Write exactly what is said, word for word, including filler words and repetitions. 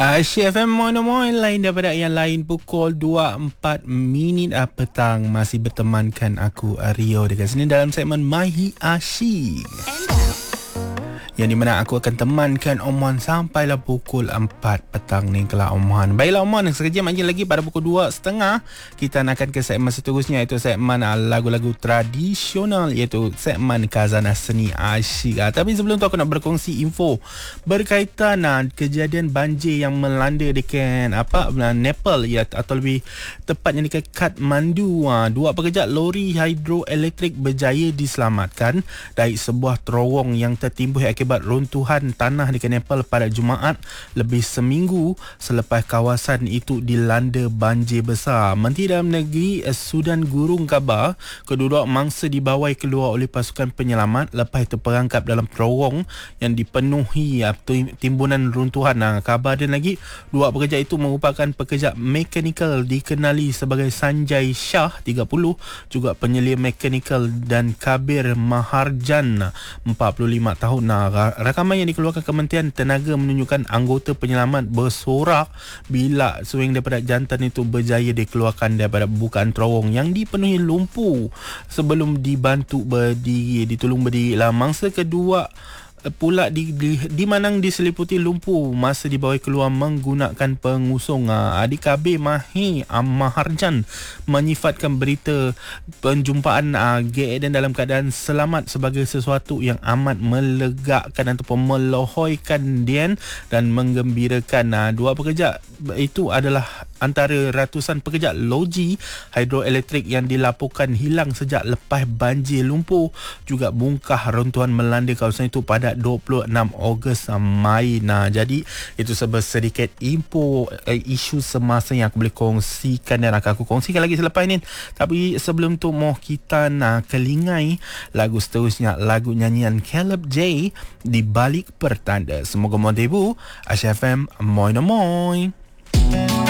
Asia F M Moin-Moin, lain daripada yang lain, pukul dua empat minit uh, petang. Masih bertemankan aku, Rio, dekat sini dalam segmen Mahi Asyik, yang di mana aku akan temankan Oman sampailah pukul empat petang ni kelak Oman. Baiklah Oman, sekejap lagi pada pukul dua tiga puluh kita akan ke segmen seterusnya, iaitu segmen lagu-lagu tradisional, iaitu segmen Khazanah Seni Asyik. Tapi sebelum tu aku nak berkongsi info berkaitan uh, kejadian banjir yang melanda dekat apa Nepal, ya, atau lebih tepatnya dekat Kathmandu. Uh, dua pekerja lori hidroelektrik berjaya diselamatkan dari sebuah terowong yang tertimbun akibat runtuhan tanah di Nepal pada Jumaat, lebih seminggu selepas kawasan itu dilanda banjir besar. Menteri Dalam Negeri Sudan gurung khabar kedua mangsa dibawa keluar oleh pasukan penyelamat lepas terperangkap dalam terowong yang dipenuhi timbunan runtuhan. Khabar dia lagi, dua pekerja itu merupakan pekerja mekanikal dikenali sebagai Sanjay Shah tiga puluh, juga penyelia mekanikal, dan Kabir Maharjan empat puluh lima tahun. Rakaman yang dikeluarkan Kementerian Tenaga menunjukkan anggota penyelamat bersorak bila suing daripada jantan itu berjaya dikeluarkan daripada bukaan terowong yang dipenuhi lumpur sebelum dibantu berdiri, ditolong berdiri. Lah mangsa kedua pula di, di, di Manang diseliputi lumpur masa dibawa keluar menggunakan pengusung. Adik Kabir Mahi Maharjan menyifatkan berita penjumpaan uh, G A D N dalam keadaan selamat sebagai sesuatu yang amat melegakan ataupun melohoikan Dian dan menggembirakan. Uh, dua pekerja itu adalah antara ratusan pekerja loji hidroelektrik yang dilaporkan hilang sejak lepas banjir lumpur juga bongkah runtuhan melanda kawasan itu pada dua puluh enam Ogos Mai. Nah, jadi itu sebab sedikit info eh, isu semasa yang aku boleh kongsikan dan akan aku kongsikan lagi selepas ini. Tapi sebelum tu mau kita nak kelingai lagu seterusnya, lagu nyanyian Caleb J, Di Balik Pertanda. Semoga menghibur. Asia F M Moin Moin.